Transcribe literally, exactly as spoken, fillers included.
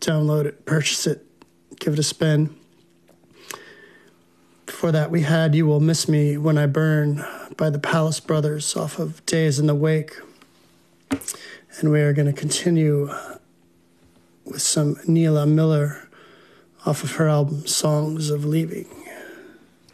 download it, purchase it, give it a spin. Before that, we had You Will Miss Me When I Burn by the Palace Brothers off of Days in the Wake. And we are going to continue with some Neela Miller off of her album Songs of Leaving.